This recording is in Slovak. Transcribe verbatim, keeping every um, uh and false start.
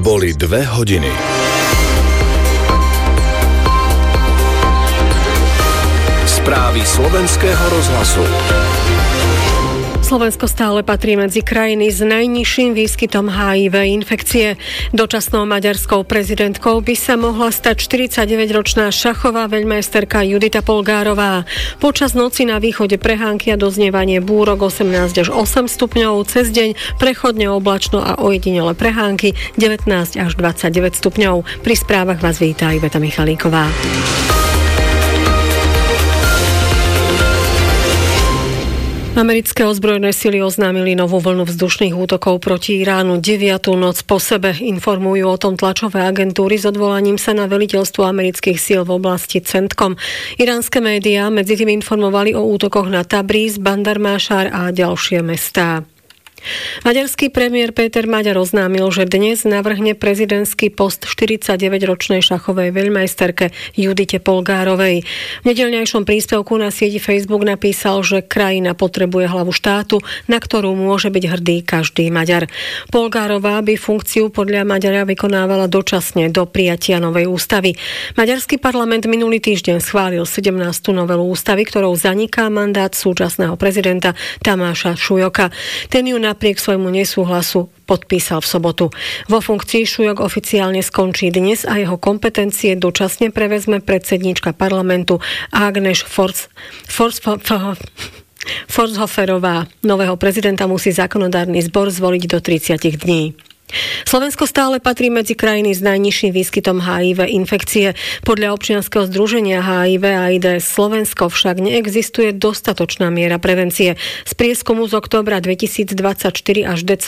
Boli dve hodiny. Správy slovenského rozhlasu. Slovensko stále patrí medzi krajiny s najnižším výskytom há í vé infekcie. Dočasnou maďarskou prezidentkou by sa mohla stať štyridsaťdeväťročná šachová veľmajsterka Judita Polgárová. Počas noci na východe prehánky a doznievanie búrok osemnásť až osem stupňov, cez deň prechodne oblačno a ojedinele prehánky devätnásť až dvadsaťdeväť stupňov. Pri správach vás víta Iveta Michalíková. Americké ozbrojené sily oznámili novú vlnu vzdušných útokov proti Iránu deviatu noc po sebe. Informujú o tom tlačové agentúry s odvolaním sa na veliteľstvo amerických síl v oblasti Centkom. Iránske médiá medzi tým informovali o útokoch na Tabriz, Bandar Mášar a ďalšie mestá. Maďarský premiér Péter Maďar oznámil, že dnes navrhne prezidentský post štyridsaťdeväťročnej šachovej veľmajsterke Judite Polgárovej. V nedeľňajšom príspevku na sieti Facebook napísal, že krajina potrebuje hlavu štátu, na ktorú môže byť hrdý každý Maďar. Polgárová by funkciu podľa Maďara vykonávala dočasne do prijatia novej ústavy. Maďarský parlament minulý týždeň schválil sedemnástu novelu ústavy, ktorou zaniká mandát súčasného prezidenta Tamáša Šujoka. Ten ju napriek svojmu nesúhlasu podpísal v sobotu. Vo funkcii Šujok oficiálne skončí dnes a jeho kompetencie dočasne prevezme predsedníčka parlamentu Ágnes Forz, Forz, Forzhoferová. Nového prezidenta musí zákonodárny zbor zvoliť do tridsať dní. Slovensko stále patrí medzi krajiny s najnižším výskytom há í vé infekcie. Podľa občianskeho združenia há í vé AIDS Slovensko však neexistuje dostatočná miera prevencie. Z prieskumu z októbra dvetisícdvadsaťštyri až